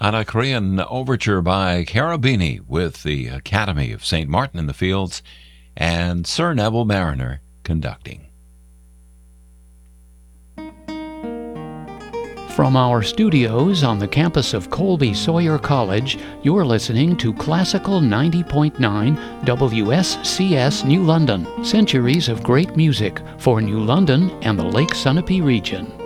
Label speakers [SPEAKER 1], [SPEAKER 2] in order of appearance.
[SPEAKER 1] Anacreon Overture by Cherubini with the Academy of St. Martin in the Fields and Sir Neville Mariner conducting.
[SPEAKER 2] From our studios on the campus of Colby Sawyer College, you're listening to Classical 90.9 WSCS New London. Centuries of great music for New London and the Lake Sunapee region.